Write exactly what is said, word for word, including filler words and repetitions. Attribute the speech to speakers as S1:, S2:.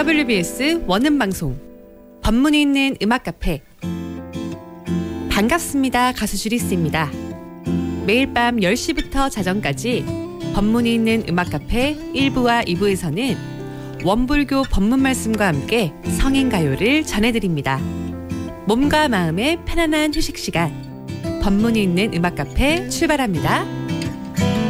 S1: 더블유비에스 원음방송 법문이 있는 음악 카페. 반갑습니다. 가수 주리스입니다. 매일 밤 열 시부터 자정까지 법문이 있는 음악 카페 일 부와 이 부에서는 원불교 법문 말씀과 함께 성인가요를 전해드립니다. 몸과 마음의 편안한 휴식 시간, 법문이 있는 음악 카페 출발합니다.